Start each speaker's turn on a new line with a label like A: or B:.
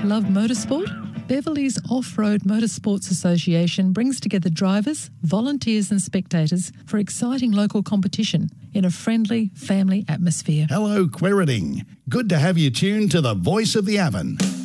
A: Love motorsport? Beverley's Off-Road Motorsports Association brings together drivers, volunteers and spectators for exciting local competition in a friendly family atmosphere.
B: Hello, Quairading. Good to have you tuned to the Voice of the Avon.